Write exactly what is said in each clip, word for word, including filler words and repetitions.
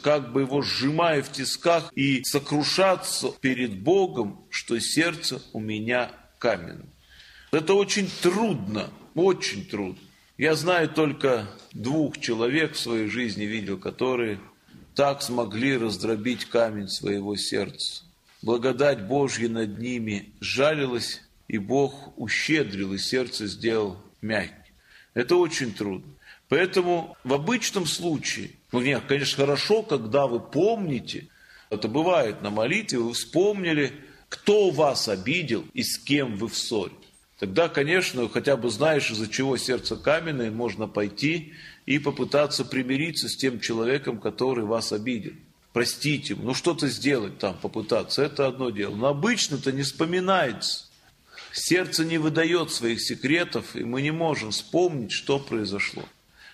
как бы его сжимая в тисках, и сокрушаться перед Богом, что сердце у меня каменное. Это очень трудно, очень трудно. Я знаю только двух человек в своей жизни видел, которые так смогли раздробить камень своего сердца. Благодать Божья над ними жалилась, и Бог ущедрил, и сердце сделал мягким. Это очень трудно. Поэтому в обычном случае, ну нет, конечно, хорошо, когда вы помните, это бывает на молитве, вы вспомнили, кто вас обидел и с кем вы в ссоре. Тогда, конечно, хотя бы знаешь, из-за чего сердце каменное, можно пойти и попытаться примириться с тем человеком, который вас обидел. Простить ему, ну что-то сделать там, попытаться, это одно дело. Но обычно-то не вспоминается. Сердце не выдает своих секретов, и мы не можем вспомнить, что произошло.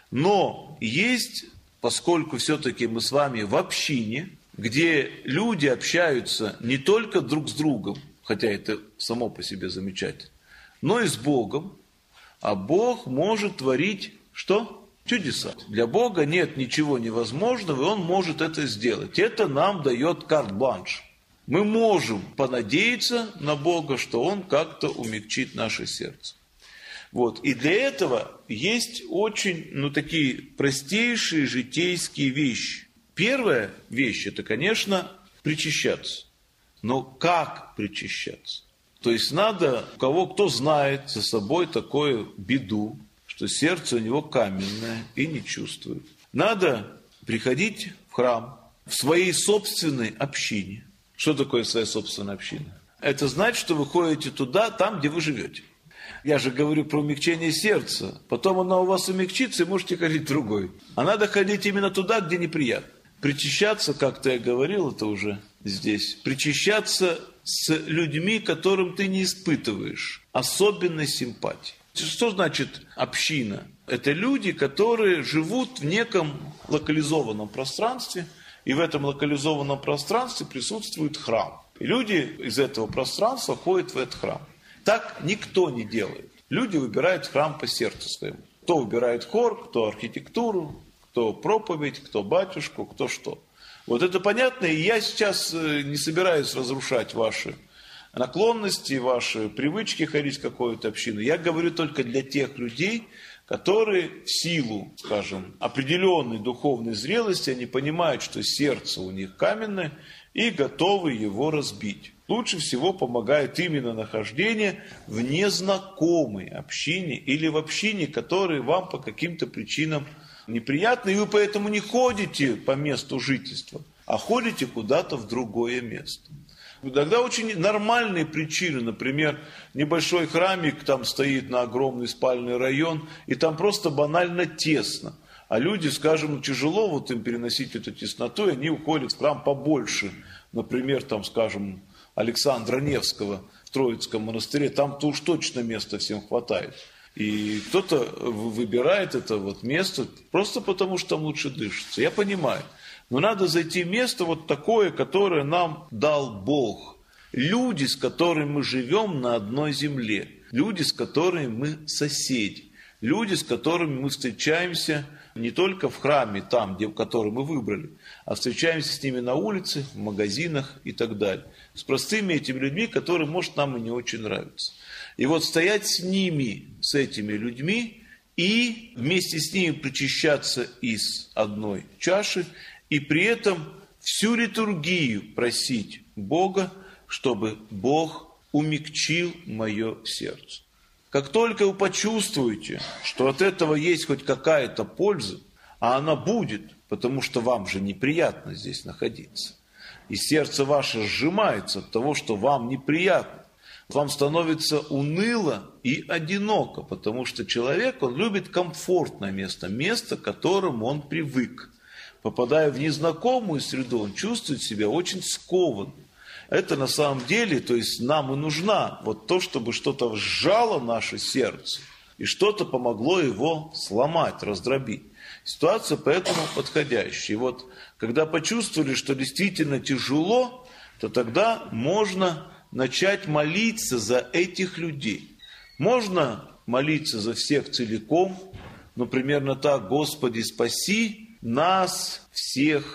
Но есть, поскольку все-таки мы с вами в общине, где люди общаются не только друг с другом, хотя это само по себе замечательно, но и с Богом, а Бог может творить что? Чудеса. Для Бога нет ничего невозможного, и Он может это сделать. Это нам дает карт-бланш. Мы можем понадеяться на Бога, что Он как-то умягчит наше сердце. Вот. И для этого есть очень, ну, такие простейшие житейские вещи. Первая вещь – это, конечно, причащаться. Но как причащаться? То есть надо, у кого кто знает за собой такую беду, что сердце у него каменное и не чувствует. Надо приходить в храм, в своей собственной общине. Что такое своя собственная община? Это значит, что вы ходите туда, там, где вы живете. Я же говорю про умягчение сердца. Потом оно у вас умягчится, и можете ходить в другой. А надо ходить именно туда, где неприятно. Причащаться, как-то я говорил, это уже здесь. Причащаться с людьми, которым ты не испытываешь особенной симпатии. Что значит община? Это люди, которые живут в неком локализованном пространстве, и в этом локализованном пространстве присутствует храм. И люди из этого пространства ходят в этот храм. Так никто не делает. Люди выбирают храм по сердцу своему. Кто выбирает хор, кто архитектуру, кто проповедь, кто батюшку, кто что. Вот это понятно, и я сейчас не собираюсь разрушать ваши наклонности, ваши привычки ходить в какую-то общину. Я говорю только для тех людей, которые в силу, скажем, определенной духовной зрелости, они понимают, что сердце у них каменное, и готовы его разбить. Лучше всего помогает именно нахождение в незнакомой общине или в общине, которая вам по каким-то причинам неприятны, и вы поэтому не ходите по месту жительства, а ходите куда-то в другое место. Тогда очень нормальные причины, например, небольшой храмик там стоит на огромный спальный район, и там просто банально тесно. А люди, скажем, тяжело вот им переносить эту тесноту, и они уходят в храм побольше. Например, там, скажем, Александра Невского в Троицком монастыре, там-то уж точно места всем хватает. И кто-то выбирает это вот место просто потому, что там лучше дышится. Я понимаю. Но надо зайти в место вот такое, которое нам дал Бог. Люди, с которыми мы живем на одной земле. Люди, с которыми мы соседи. Люди, с которыми мы встречаемся не только в храме, там, где, который мы выбрали, а встречаемся с ними на улице, в магазинах и так далее. С простыми этими людьми, которые, может, нам и не очень нравятся. И вот стоять с ними, с этими людьми, и вместе с ними причащаться из одной чаши, и при этом всю литургию просить Бога, чтобы Бог умягчил мое сердце. Как только вы почувствуете, что от этого есть хоть какая-то польза, а она будет, потому что вам же неприятно здесь находиться, и сердце ваше сжимается от того, что вам неприятно, вам становится уныло и одиноко, потому что человек, он любит комфортное место, место, к которому он привык. Попадая в незнакомую среду, он чувствует себя очень скованным. Это на самом деле, то есть нам и нужна вот то, чтобы что-то сжало наше сердце, и что-то помогло его сломать, раздробить. Ситуация поэтому подходящая. И вот когда почувствовали, что действительно тяжело, то тогда можно начать молиться за этих людей. Можно молиться за всех целиком, но примерно так: Господи, спаси нас всех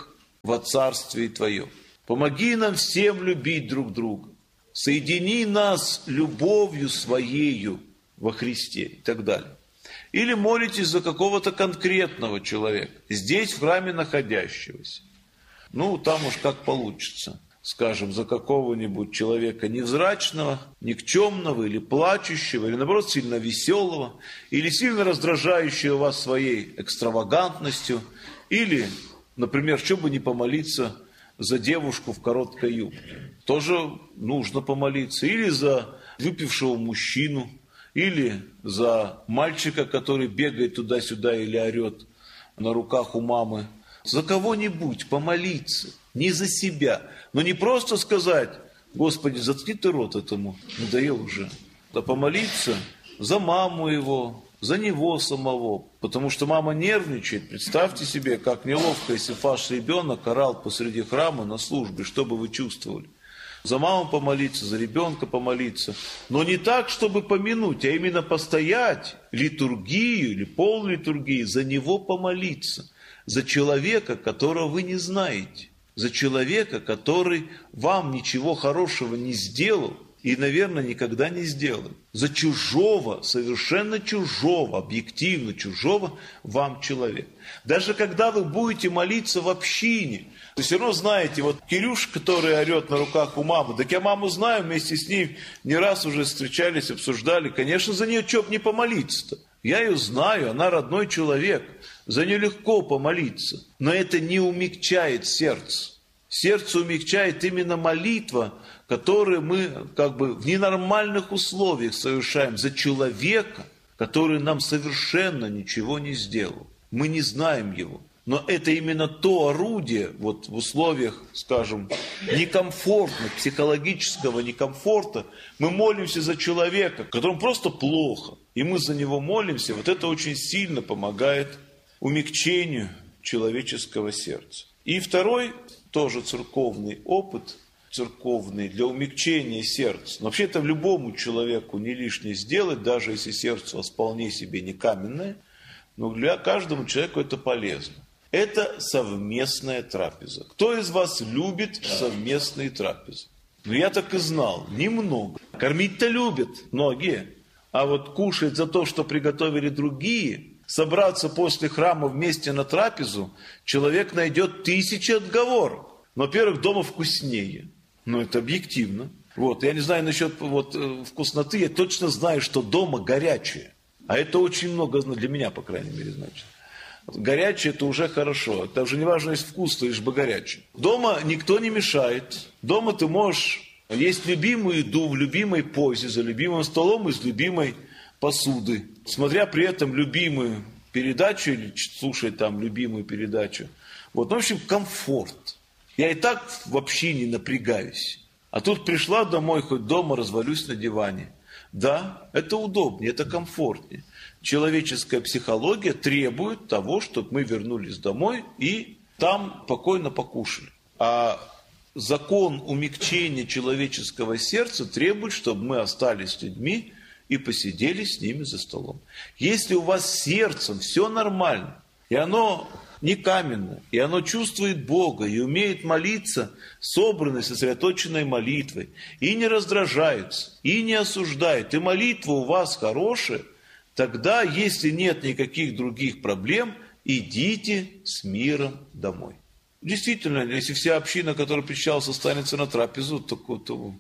во Царствие Твое. Помоги нам всем любить друг друга. Соедини нас любовью Своею во Христе и так далее. Или молитесь за какого-то конкретного человека, здесь в храме находящегося. Ну, там уж как получится. Скажем, за какого-нибудь человека невзрачного, никчемного или плачущего, или, наоборот, сильно веселого, или сильно раздражающего вас своей экстравагантностью, или, например, чтобы не помолиться за девушку в короткой юбке. Тоже нужно помолиться. Или за выпившего мужчину, или за мальчика, который бегает туда-сюда или орет на руках у мамы. За кого-нибудь помолиться, не за себя. Но не просто сказать: Господи, заткни ты рот этому, надоел уже. Да помолиться за маму его, за него самого. Потому что мама нервничает. Представьте себе, как неловко, если ваш ребенок орал посреди храма на службе, что бы вы чувствовали. За маму помолиться, за ребенка помолиться. Но не так, чтобы помянуть, а именно постоять литургию или поллитургии, за него помолиться. За человека, которого вы не знаете. За человека, который вам ничего хорошего не сделал и, наверное, никогда не сделает. За чужого, совершенно чужого, объективно чужого вам человека. Даже когда вы будете молиться в общине, вы все равно знаете, вот Кирюш, который орет на руках у мамы, так я маму знаю, вместе с ней не раз уже встречались, обсуждали. Конечно, за нее что б не помолиться-то? Я ее знаю, она родной человек. За нее легко помолиться. Но это не умягчает сердце. Сердце умягчает именно молитва, которую мы как бы в ненормальных условиях совершаем за человека, который нам совершенно ничего не сделал. Мы не знаем его. Но это именно то орудие, вот в условиях, скажем, некомфортных, психологического некомфорта, мы молимся за человека, которому просто плохо, и мы за него молимся. Вот это очень сильно помогает умягчению человеческого сердца. И второй, тоже церковный опыт, церковный, для умягчения сердца. Но вообще это любому человеку не лишнее сделать, даже если сердце у вас вполне себе не каменное, но для каждому человеку это полезно. Это совместная трапеза. Кто из вас любит совместные трапезы? Ну, я так и знал, немного. Кормить-то любят многие. А вот кушать за то, что приготовили другие, собраться после храма вместе на трапезу, человек найдет тысячи отговорок. Но, во-первых, дома вкуснее. Ну, это объективно. Вот, я не знаю насчет вот, вкусноты, я точно знаю, что дома горячее. А это очень много, для меня, по крайней мере, значит. Горячее – это уже хорошо. Это уже не важно, есть вкус, лишь бы горячее. Дома никто не мешает. Дома ты можешь есть любимую еду в любимой позе, за любимым столом из любимой посуды. Смотря при этом любимую передачу или слушать там любимую передачу. Вот, ну, в общем, комфорт. Я и так вообще не напрягаюсь. А тут пришла домой, хоть дома развалюсь на диване. Да, это удобнее, это комфортнее. Человеческая психология требует того, чтобы мы вернулись домой и там спокойно покушали. А закон умягчения человеческого сердца требует, чтобы мы остались с людьми и посидели с ними за столом. Если у вас с сердцем все нормально, и оно не каменное, и оно чувствует Бога, и умеет молиться собранной, сосредоточенной молитвой, и не раздражается, и не осуждает, и молитва у вас хорошая, тогда, если нет никаких других проблем, идите с миром домой. Действительно, если вся община, которая причащалась, останется на трапезу, то, то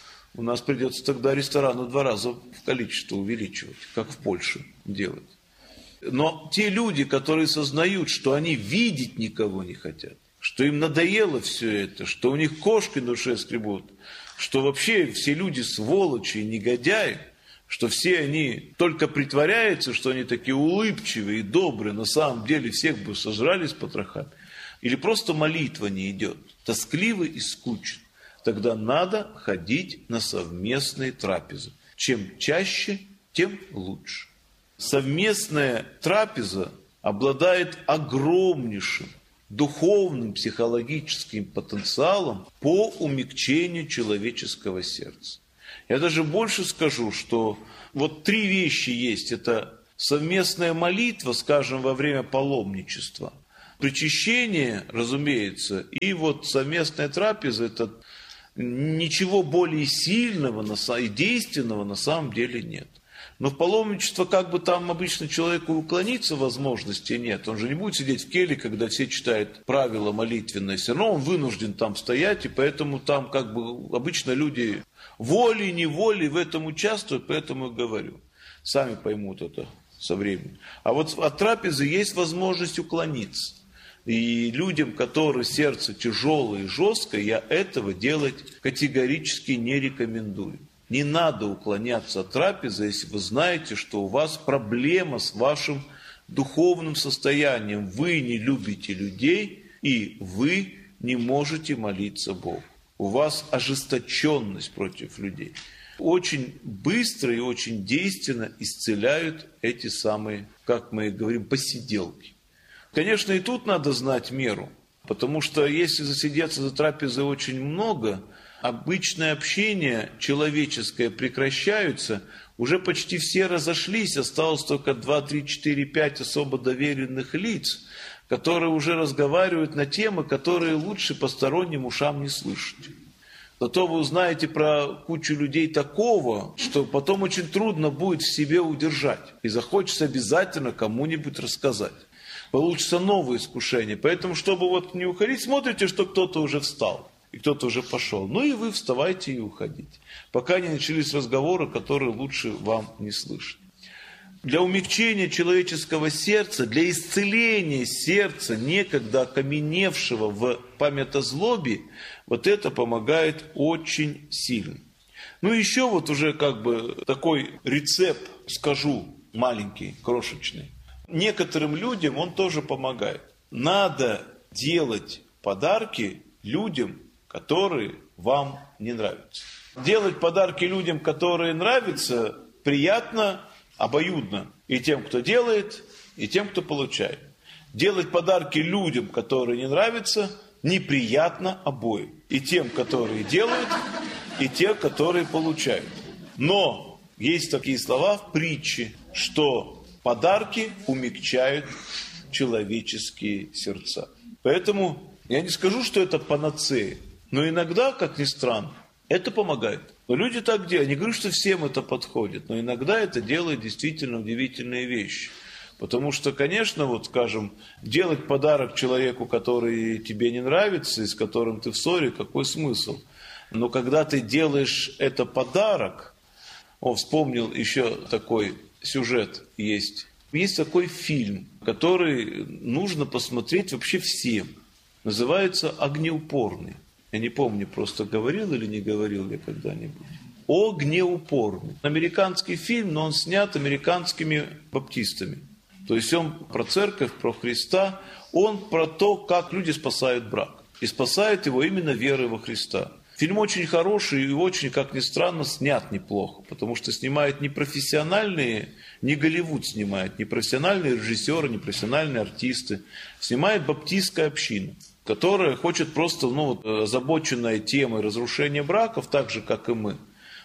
у нас придется тогда ресторан в два раза в количество увеличивать, как в Польше делают. Но те люди, которые сознают, что они видеть никого не хотят, что им надоело все это, что у них кошки на душе скребут, что вообще все люди сволочи и негодяи, что все они только притворяются, что они такие улыбчивые и добрые, на самом деле всех бы сожрали с потрохами, или просто молитва не идет, тоскливо и скучно, тогда надо ходить на совместные трапезы. Чем чаще, тем лучше. Совместная трапеза обладает огромнейшим духовным, психологическим потенциалом по умягчению человеческого сердца. Я даже больше скажу, что вот три вещи есть. Это совместная молитва, скажем, во время паломничества. Причащение, разумеется, и вот совместная трапеза – это ничего более сильного и действенного на самом деле нет. Но в паломничество, как бы там обычно человеку уклониться возможности нет. Он же не будет сидеть в келье, когда все читают правила молитвенные. Все равно он вынужден там стоять, и поэтому там как бы обычно люди волей-неволей в этом участвуют, поэтому я говорю. Сами поймут это со временем. А вот от трапезы есть возможность уклониться. И людям, которые сердце тяжелое и жесткое, я этого делать категорически не рекомендую. Не надо уклоняться от трапезы, если вы знаете, что у вас проблема с вашим духовным состоянием. Вы не любите людей, и вы не можете молиться Богу. У вас ожесточенность против людей. Очень быстро и очень действенно исцеляют эти самые, как мы говорим, посиделки. Конечно, и тут надо знать меру, потому что если засидеться за трапезой очень много, обычное общение человеческое прекращается, уже почти все разошлись, осталось только два, три, четыре, пять особо доверенных лиц, которые уже разговаривают на темы, которые лучше посторонним ушам не слышать. Зато вы узнаете про кучу людей такого, что потом очень трудно будет в себе удержать. И захочется обязательно кому-нибудь рассказать. Получится новое искушение. Поэтому, чтобы вот не уходить, смотрите, что кто-то уже встал. И кто-то уже пошел. Ну и вы вставайте и уходите. Пока не начались разговоры, которые лучше вам не слышать. Для умягчения человеческого сердца, для исцеления сердца, некогда окаменевшего в памятозлобе, вот это помогает очень сильно. Ну еще вот уже как бы такой рецепт скажу, маленький, крошечный. Некоторым людям он тоже помогает. Надо делать подарки людям, которые вам не нравятся. Делать подарки людям, которые нравятся, приятно, обоюдно. И тем, кто делает, и тем, кто получает. Делать подарки людям, которые не нравятся, неприятно обоим. И тем, которые делают, и тем, которые получают. Но есть такие слова в притче, что подарки умягчают человеческие сердца. Поэтому я не скажу, что это панацея, но иногда, как ни странно, это помогает. Но люди так делают. Не говорю, что всем это подходит, но иногда это делает действительно удивительные вещи. Потому что, конечно, вот, скажем, делать подарок человеку, который тебе не нравится и с которым ты в ссоре, какой смысл? Но когда ты делаешь это подарок, о, вспомнил еще такой сюжет есть. Есть такой фильм, который нужно посмотреть вообще всем. Называется «Огнеупорный». Я не помню, просто говорил или не говорил я когда-нибудь. «Огнеупорный». Американский фильм, но он снят американскими баптистами. То есть он про церковь, про Христа, он про то, как люди спасают брак. И спасают его именно верой во Христа. Фильм очень хороший и очень, как ни странно, снят неплохо, потому что снимают не профессиональные, не Голливуд снимает, не профессиональные режиссеры, не профессиональные артисты. Снимает баптистская община, которая хочет просто, ну, озабоченная темой разрушения браков, так же, как и мы.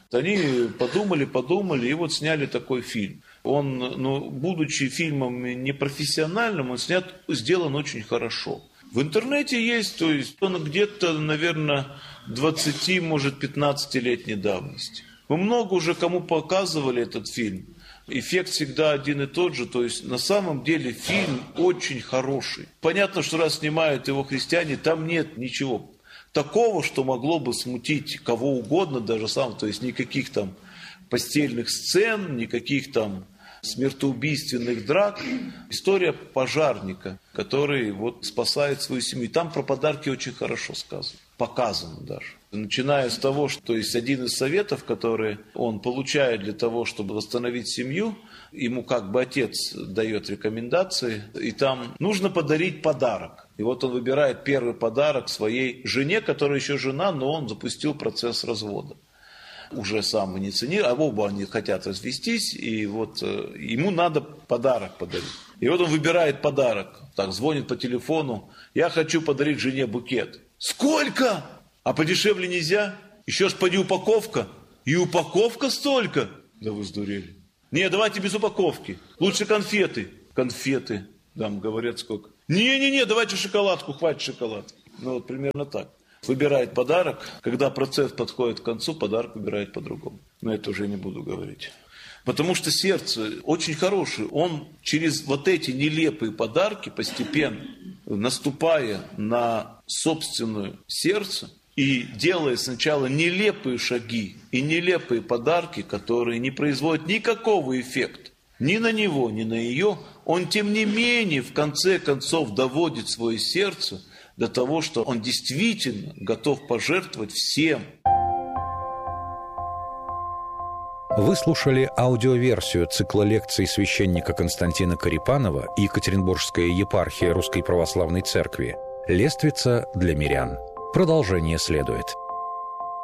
Они подумали, подумали, и вот сняли такой фильм. Он, ну, будучи фильмом непрофессиональным, он снят, сделан очень хорошо. В интернете есть, то есть он где-то, наверное, двадцати, может, пятнадцатилетней давности. Мы много уже кому показывали этот фильм. Эффект всегда один и тот же. То есть на самом деле фильм очень хороший. Понятно, что раз снимают его христиане, там нет ничего такого, что могло бы смутить кого угодно, даже сам. То есть никаких там постельных сцен, никаких там смертоубийственных драк. История пожарника, который вот спасает свою семью. Там про подарки очень хорошо сказано, показано даже. Начиная с того, что то есть один из советов, которые он получает для того, чтобы восстановить семью, ему как бы отец дает рекомендации, и там нужно подарить подарок. И вот он выбирает первый подарок своей жене, которая еще жена, но он запустил процесс развода. Уже сам инициирует, а оба они хотят развестись, и вот э, ему надо подарок подарить. И вот он выбирает подарок, так, звонит по телефону, я хочу подарить жене букет. Сколько? А подешевле нельзя? Еще ж поди упаковка. И упаковка столько? Да вы сдурели. Не, давайте без упаковки. Лучше конфеты. Конфеты, там говорят сколько. Не-не-не, давайте шоколадку, хватит шоколадки. Ну вот примерно так. Выбирает подарок, когда процесс подходит к концу, подарок выбирает по-другому. Но это уже не буду говорить. Потому что сердце очень хорошее. Он через вот эти нелепые подарки постепенно, наступая на собственное сердце и делая сначала нелепые шаги и нелепые подарки, которые не производят никакого эффекта ни на него, ни на ее, он тем не менее в конце концов доводит свое сердце до того, что он действительно готов пожертвовать всем. Вы слушали аудиоверсию цикла лекций священника Константина Корепанова и Екатеринбургская епархия Русской Православной Церкви «Лествица для мирян». Продолжение следует.